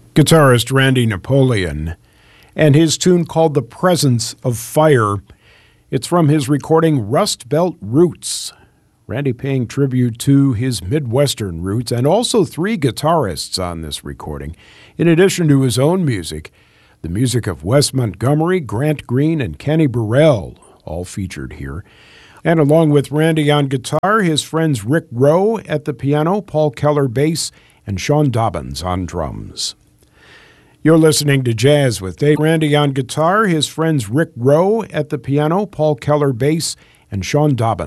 guitarist Randy Napoleon, and his tune called The Presence of Fire. It's from his recording Rust Belt Roots. Randy paying tribute to his Midwestern roots, and also three guitarists on this recording, in addition to his own music, the music of Wes Montgomery, Grant Green, and Kenny Burrell, all featured here. And along with Randy on guitar, his friends Rick Rowe at the piano, Paul Keller bass, and Sean Dobbins on drums. You're listening to Jazz with Dave. Randy on guitar, his friends Rick Rowe at the piano, Paul Keller bass, and Sean Dobbins